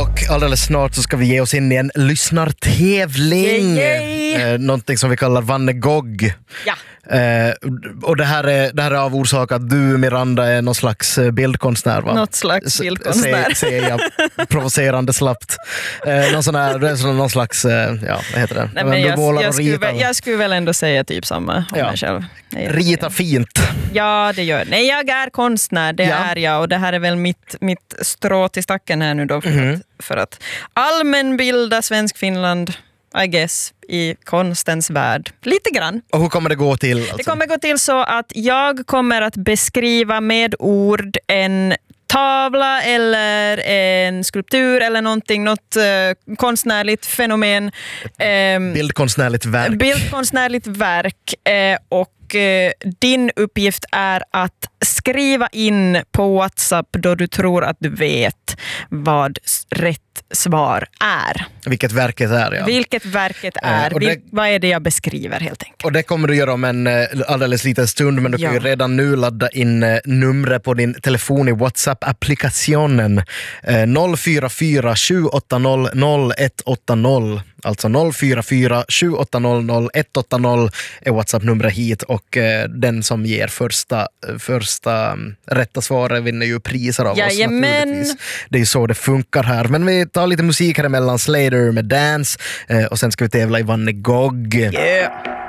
Och alldeles snart så ska vi ge oss in i en lyssnartävling. Någonting som vi kallar Van Gogh. Ja. Och det här är av orsak att du, Miranda, är någon slags bildkonstnär, va? Något slags bildkonstnär. Säger jag provocerande slappt. Någon slags, vad heter det? Nej, men jag skulle väl ändå säga typ samma om mig själv. Rita fint. Ja, det gör. Nej, jag är konstnär, det är jag. Och det här är väl mitt strå till stacken här nu då för att allmänbilda Svensk Finland, I guess, i konstens värld. Lite grann. Och hur kommer det gå till? Alltså? Det kommer gå till så att jag kommer att beskriva med ord en tavla eller en skulptur eller någonting, något konstnärligt fenomen. Bildkonstnärligt verk. Och din uppgift är att skriva in på WhatsApp då du tror att du vet vad rätt svar är. Vilket verket är, ja. Vilket verket är. Vad är det jag beskriver helt enkelt. Och det kommer du göra om en alldeles liten stund, men du kan ju redan nu ladda in numret på din telefon i WhatsApp-applikationen 044 780 0180. Alltså 044 780 0180 är WhatsApp-numret hit, och den som ger första rätta svaret vinner ju priser av oss naturligtvis. Det är ju så det funkar här. Men vi tar lite musik här emellan. Slater med Dance, och sen ska vi tävla i Van Gogh. Yeah.